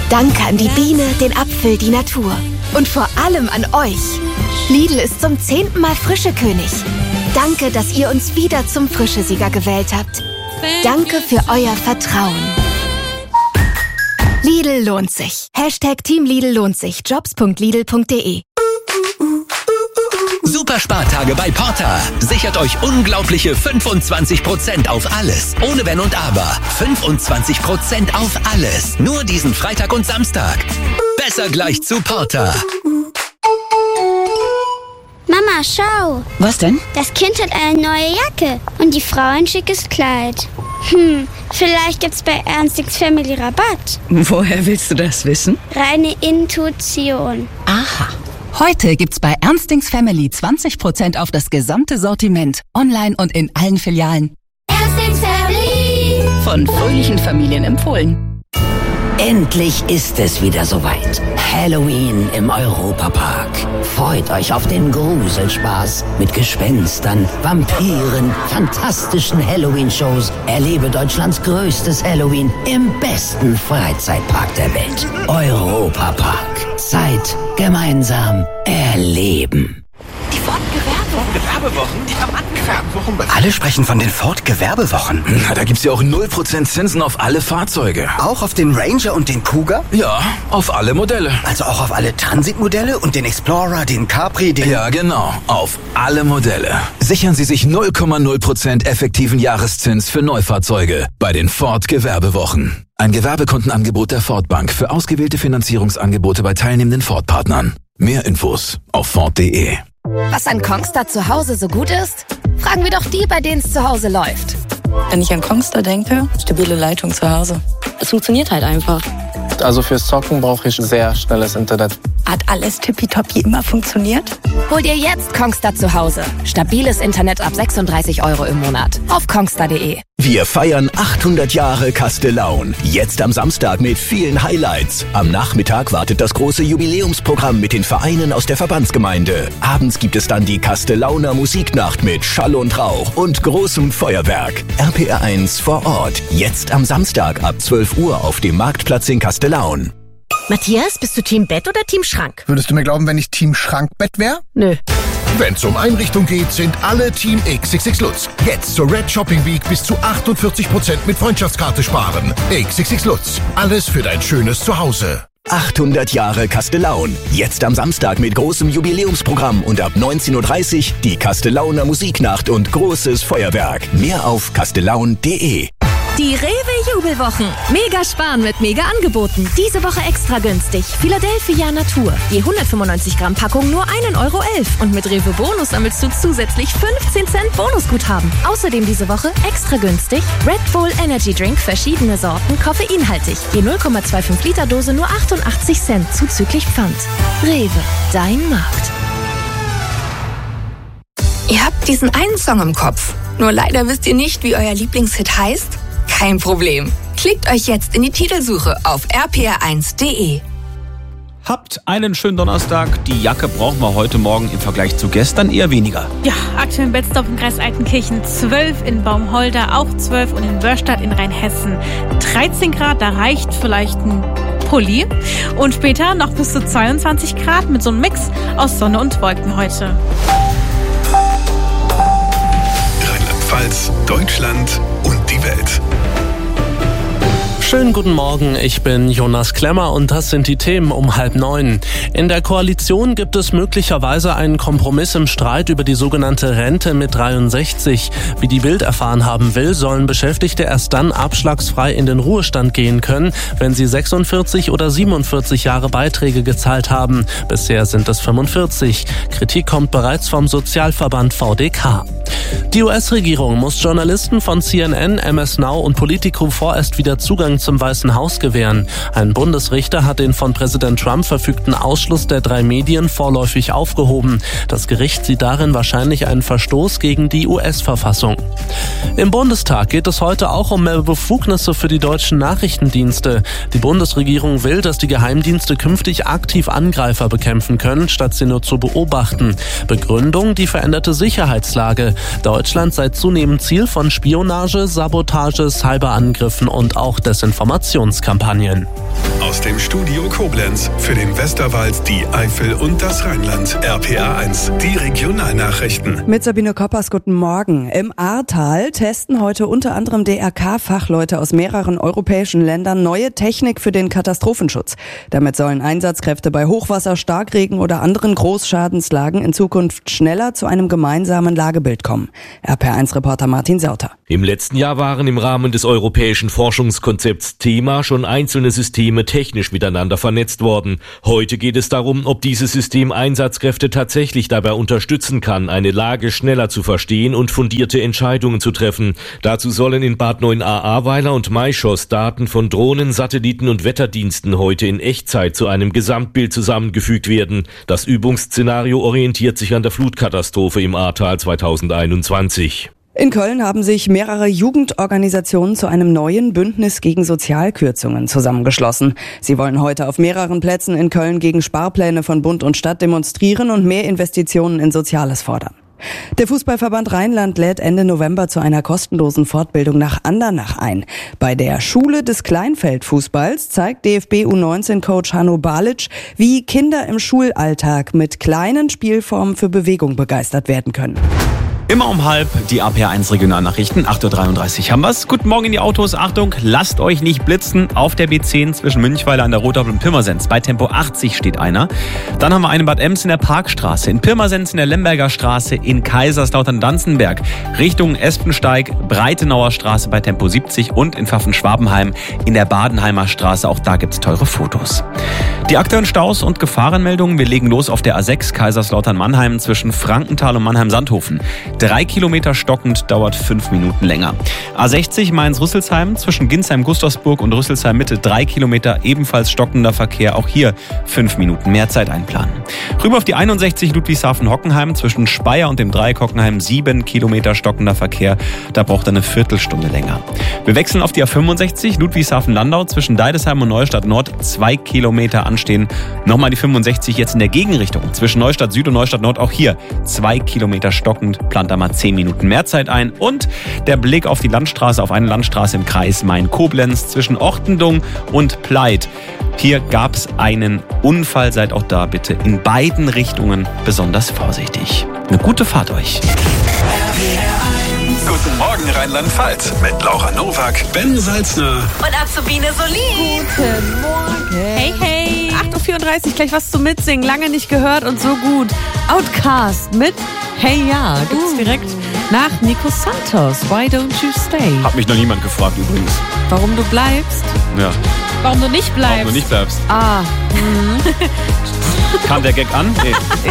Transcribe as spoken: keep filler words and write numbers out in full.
Danke an die Biene, den Apfel, die Natur. Und vor allem an euch. Lidl ist zum zehnten Mal Frischekönig. Danke, dass ihr uns wieder zum Frischesieger gewählt habt. Danke für euer Vertrauen. Lidl lohnt sich. Hashtag Team Lidl lohnt sich. Jobs punkt lidl punkt de. Super Spartage bei Porter. Sichert euch unglaubliche fünfundzwanzig Prozent auf alles. Ohne Wenn und Aber. fünfundzwanzig Prozent auf alles. Nur diesen Freitag und Samstag. Besser gleich zu Porter. Mama, schau. Was denn? Das Kind hat eine neue Jacke und die Frau ein schickes Kleid. Hm, vielleicht gibt's bei Ernstings Family Rabatt. Woher willst du das wissen? Reine Intuition. Aha. Heute gibt's bei Ernstings Family zwanzig Prozent auf das gesamte Sortiment. Online und in allen Filialen. Ernstings Family. Von fröhlichen Familien empfohlen. Endlich ist es wieder soweit. Halloween im Europapark. Freut euch auf den Gruselspaß mit Gespenstern, Vampiren, fantastischen Halloween-Shows. Erlebe Deutschlands größtes Halloween im besten Freizeitpark der Welt. Europapark. Zeit gemeinsam erleben. Die Ford-Gewerbewochen. Gewerbewochen? Die Gewerbewochen. Alle sprechen von den Ford-Gewerbewochen. Na, da gibt's ja auch null Prozent Zinsen auf alle Fahrzeuge. Auch auf den Ranger und den Cougar? Ja, auf alle Modelle. Also auch auf alle Transit-Modelle und den Explorer, den Capri, den... Ja, genau. Auf alle Modelle. Sichern Sie sich null Komma null Prozent effektiven Jahreszins für Neufahrzeuge bei den Ford-Gewerbewochen. Ein Gewerbekundenangebot der Ford Bank für ausgewählte Finanzierungsangebote bei teilnehmenden Ford-Partnern. Mehr Infos auf ford punkt de. Was an Kongstar zu Hause so gut ist? Fragen wir doch die, bei denen es zu Hause läuft. Wenn ich an Kongstar denke, stabile Leitung zu Hause. Es funktioniert halt einfach. Also fürs Zocken brauche ich sehr schnelles Internet. Hat alles tippitoppi immer funktioniert? Hol dir jetzt Kongstar zu Hause. Stabiles Internet ab sechsunddreißig Euro im Monat. Auf kongstar punkt de. Wir feiern achthundert Jahre Castellaun. Jetzt am Samstag mit vielen Highlights. Am Nachmittag wartet das große Jubiläumsprogramm mit den Vereinen aus der Verbandsgemeinde. Abends gibt es dann die Castellauner Musiknacht mit Schall und Rauch und großem Feuerwerk. R P R eins vor Ort. Jetzt am Samstag ab zwölf Uhr auf dem Marktplatz in Castellaun. Matthias, bist du Team Bett oder Team Schrank? Würdest du mir glauben, wenn ich Team Schrankbett wäre? Nö. Wenn's um Einrichtung geht, sind alle Team X X X Lutz. Jetzt zur Red Shopping Week bis zu achtundvierzig Prozent mit Freundschaftskarte sparen. X X X Lutz. Alles für dein schönes Zuhause. achthundert Jahre Castellaun. Jetzt am Samstag mit großem Jubiläumsprogramm und ab neunzehn Uhr dreißig die Castellauner Musiknacht und großes Feuerwerk. Mehr auf castellaun punkt de. Die Rewe-Jubelwochen. Mega sparen mit Mega-Angeboten. Diese Woche extra günstig. Philadelphia Natur. Je hundertfünfundneunzig Gramm Packung nur ein Euro elf. Und mit Rewe Bonus sammelst du zusätzlich fünfzehn Cent Bonusguthaben. Außerdem diese Woche extra günstig Red Bull Energy Drink, verschiedene Sorten, koffeinhaltig. Je null Komma fünfundzwanzig Liter Dose nur achtundachtzig Cent zuzüglich Pfand. Rewe, dein Markt. Ihr habt diesen einen Song im Kopf. Nur leider wisst ihr nicht, wie euer Lieblingshit heißt? Kein Problem. Klickt euch jetzt in die Titelsuche auf r p r eins punkt de. Habt einen schönen Donnerstag. Die Jacke brauchen wir heute Morgen im Vergleich zu gestern eher weniger. Ja, aktuell in Betzdorf im Kreis Altenkirchen zwölf, in Baumholder auch zwölf und in Wörstadt in Rheinhessen dreizehn Grad. Da reicht vielleicht ein Pulli. Und später noch bis zu zweiundzwanzig Grad mit so einem Mix aus Sonne und Wolken heute. Rheinland-Pfalz, Deutschland und die Welt. Schönen guten Morgen, ich bin Jonas Klemmer und das sind die Themen um halb neun. In der Koalition gibt es möglicherweise einen Kompromiss im Streit über die sogenannte Rente mit dreiundsechzig. Wie die Bild erfahren haben will, sollen Beschäftigte erst dann abschlagsfrei in den Ruhestand gehen können, wenn sie sechsundvierzig oder siebenundvierzig Jahre Beiträge gezahlt haben. Bisher sind es fünfundvierzig. Kritik kommt bereits vom Sozialverband V D K. Die U S-Regierung muss Journalisten von C N N, M S Now und Politico vorerst wieder Zugang zum Weißen Haus gewähren. Ein Bundesrichter hat den von Präsident Trump verfügten Ausschluss der drei Medien vorläufig aufgehoben. Das Gericht sieht darin wahrscheinlich einen Verstoß gegen die U S-Verfassung. Im Bundestag geht es heute auch um mehr Befugnisse für die deutschen Nachrichtendienste. Die Bundesregierung will, dass die Geheimdienste künftig aktiv Angreifer bekämpfen können, statt sie nur zu beobachten. Begründung: die veränderte Sicherheitslage. Deutschland sei zunehmend Ziel von Spionage, Sabotage, Cyberangriffen und auch Desinformationskampagnen. Aus dem Studio Koblenz für den Westerwald, die Eifel und das Rheinland. R P R eins, die Regionalnachrichten. Mit Sabine Koppers, guten Morgen. Im Ahrtal testen heute unter anderem D R K-Fachleute aus mehreren europäischen Ländern neue Technik für den Katastrophenschutz. Damit sollen Einsatzkräfte bei Hochwasser, Starkregen oder anderen Großschadenslagen in Zukunft schneller zu einem gemeinsamen Lagebild kommen. R P R eins-Reporter Martin Sauter. Im letzten Jahr waren im Rahmen des europäischen Forschungskonzepts THEMA schon einzelne Systeme technisch miteinander vernetzt worden. Heute geht es darum, ob dieses System Einsatzkräfte tatsächlich dabei unterstützen kann, eine Lage schneller zu verstehen und fundierte Entscheidungen zu treffen. Dazu sollen in Bad Neuenahr-Ahrweiler und Maischoss Daten von Drohnen, Satelliten und Wetterdiensten heute in Echtzeit zu einem Gesamtbild zusammengefügt werden. Das Übungsszenario orientiert sich an der Flutkatastrophe im Ahrtal zweitausendeinundzwanzig. In Köln haben sich mehrere Jugendorganisationen zu einem neuen Bündnis gegen Sozialkürzungen zusammengeschlossen. Sie wollen heute auf mehreren Plätzen in Köln gegen Sparpläne von Bund und Stadt demonstrieren und mehr Investitionen in Soziales fordern. Der Fußballverband Rheinland lädt Ende November zu einer kostenlosen Fortbildung nach Andernach ein. Bei der Schule des Kleinfeldfußballs zeigt D F B U neunzehn Coach Hanno Balic, wie Kinder im Schulalltag mit kleinen Spielformen für Bewegung begeistert werden können. Immer um halb die R P R eins Regionalnachrichten, acht Uhr dreiunddreißig haben wir's. Guten Morgen in die Autos, Achtung, lasst euch nicht blitzen. Auf der B zehn zwischen Münchweiler an der Rotaupel und Pirmasens. Bei Tempo achtzig steht einer. Dann haben wir einen in Bad Ems in der Parkstraße, in Pirmasens in der Lemberger Straße, in Kaiserslautern-Danzenberg, Richtung Espensteig, Breitenauer Straße bei Tempo siebzig und in Pfaffen-Schwabenheim in der Badenheimer Straße. Auch da gibt's teure Fotos. Die aktuellen Staus und Gefahrenmeldungen. Wir legen los auf der A sechs Kaiserslautern-Mannheim zwischen Frankenthal und Mannheim-Sandhofen. Drei Kilometer stockend, dauert fünf Minuten länger. A sechzig Mainz-Rüsselsheim zwischen Ginsheim-Gustavsburg und Rüsselsheim-Mitte. Drei Kilometer, ebenfalls stockender Verkehr. Auch hier fünf Minuten mehr Zeit einplanen. Rüber auf die einundsechzig Ludwigshafen-Hockenheim zwischen Speyer und dem Dreieck Hockenheim. Sieben Kilometer stockender Verkehr. Da braucht er eine Viertelstunde länger. Wir wechseln auf die A fünfundsechzig Ludwigshafen-Landau zwischen Deidesheim und Neustadt Nord. Zwei Kilometer anstehen. Nochmal die fünfundsechzig jetzt in der Gegenrichtung zwischen Neustadt Süd und Neustadt Nord. Auch hier zwei Kilometer stockend. Plant da mal zehn Minuten mehr Zeit ein. Und der Blick auf die Landstraße, auf eine Landstraße im Kreis Main-Koblenz zwischen Ortendung und Pleit. Hier gab es einen Unfall. Seid auch da bitte in beiden Richtungen besonders vorsichtig. Eine gute Fahrt euch. Guten Morgen Rheinland-Pfalz mit Laura Nowak, Ben Salzner und Azubine Solin. Guten Morgen. Hey, hey. acht Uhr vierunddreißig, gleich was zum Mitsingen. Lange nicht gehört und so gut. Outcast mit Hey Ja, gibt's direkt nach Nico Santos. Why don't you stay? Hat mich noch niemand gefragt übrigens. Warum du bleibst? Ja. Warum du nicht bleibst? Warum du nicht bleibst. Ah. Kam der Gag an? Nee.